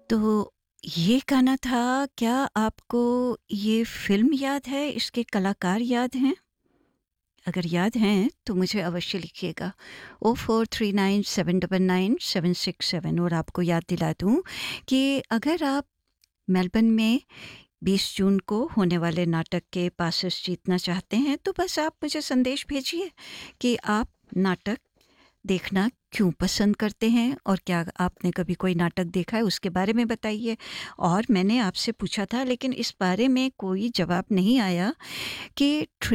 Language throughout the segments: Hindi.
तो ये गाना था, क्या आपको ये फ़िल्म याद है, इसके कलाकार याद हैं? अगर याद हैं तो मुझे अवश्य लिखिएगा 0439799767। और आपको याद दिला दूं कि अगर आप मेलबर्न में 20 जून को होने वाले नाटक के पासेस जीतना चाहते हैं तो बस आप मुझे संदेश भेजिए कि आप नाटक देखना क्यों पसंद करते हैं और क्या आपने कभी कोई नाटक देखा है उसके बारे में बताइए। और मैंने आपसे पूछा था लेकिन इस बारे में कोई जवाब नहीं आया कि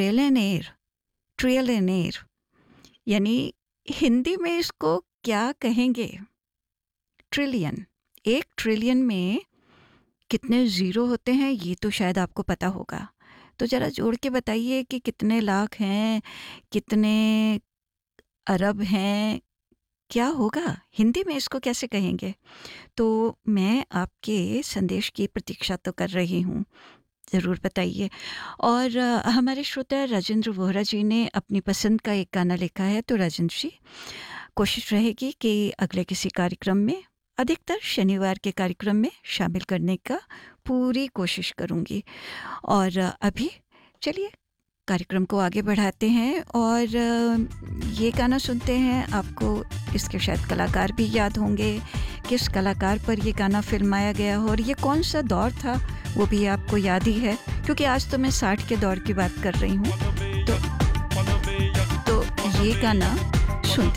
ट्रेल एन एयर यानी हिंदी में इसको क्या कहेंगे। ट्रिलियन, 1 ट्रिलियन में कितने ज़ीरो होते हैं ये तो शायद आपको पता होगा। तो ज़रा जोड़ के बताइए कि कितने लाख हैं, कितने अरब हैं, क्या होगा हिंदी में इसको कैसे कहेंगे। तो मैं आपके संदेश की प्रतीक्षा तो कर रही हूँ, ज़रूर बताइए। और हमारे श्रोता राजेंद्र वोहरा जी ने अपनी पसंद का एक गाना लिखा है। तो राजेंद्र जी, कोशिश रहेगी कि अगले किसी कार्यक्रम में, अधिकतर शनिवार के कार्यक्रम में शामिल करने का पूरी कोशिश करूँगी। और अभी चलिए कार्यक्रम को आगे बढ़ाते हैं और ये गाना सुनते हैं। आपको इसके शायद कलाकार भी याद होंगे, किस कलाकार पर ये गाना फिल्माया गया हो और ये कौन सा दौर था वो भी आपको याद ही है, क्योंकि आज तो मैं 60 के दौर की बात कर रही हूँ। तो ये गाना